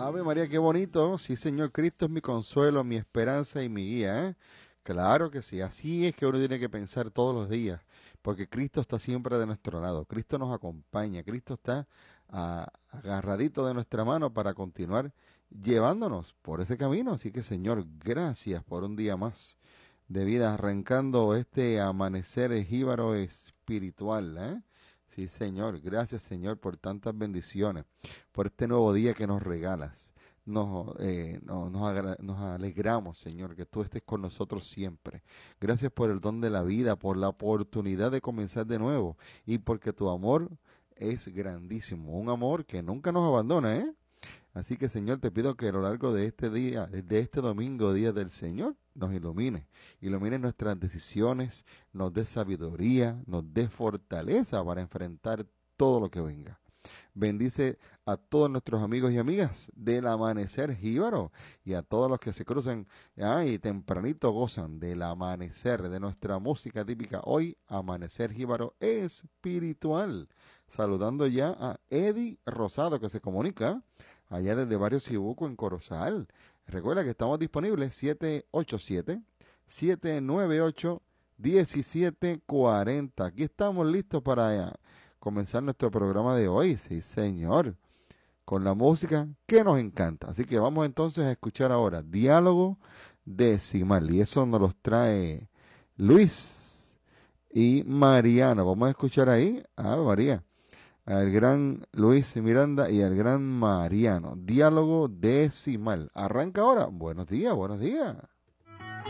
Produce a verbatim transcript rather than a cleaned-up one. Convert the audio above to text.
Ave María, qué bonito. Sí, Señor, Cristo es mi consuelo, mi esperanza y mi guía, ¿eh? Claro que sí, así es que uno tiene que pensar todos los días, porque Cristo está siempre de nuestro lado, Cristo nos acompaña, Cristo está ah, agarradito de nuestra mano para continuar llevándonos por ese camino. Así que, Señor, gracias por un día más de vida, arrancando este amanecer jíbaro espiritual, ¿eh? Sí, Señor, gracias, Señor, por tantas bendiciones, por este nuevo día que nos regalas. Nos, eh, no- nos, agra- nos alegramos, Señor, que tú estés con nosotros siempre. Gracias por el don de la vida, por la oportunidad de comenzar de nuevo y porque tu amor es grandísimo, un amor que nunca nos abandona, ¿eh? Así que, Señor, te pido que a lo largo de este día, de este domingo, día del Señor, nos ilumine. Ilumine nuestras decisiones, nos dé sabiduría, nos dé fortaleza para enfrentar todo lo que venga. Bendice a todos nuestros amigos y amigas del amanecer jíbaro y a todos los que se cruzan ah, y tempranito gozan del amanecer, de nuestra música típica. Hoy, amanecer jíbaro espiritual. Saludando ya a Eddie Rosado, que se comunica allá desde Barrio Cibuco en Corozal. Recuerda que estamos disponibles siete ocho siete, siete nueve ocho, uno siete cuatro cero. Aquí estamos listos para comenzar nuestro programa de hoy, sí señor, con la música que nos encanta. Así que vamos entonces a escuchar ahora Diálogo Decimal, y eso nos los trae Luis y Mariano. Vamos a escuchar ahí a María, al gran Luis Miranda y al gran Mariano. Diálogo Decimal. Arranca ahora. Buenos días, buenos días.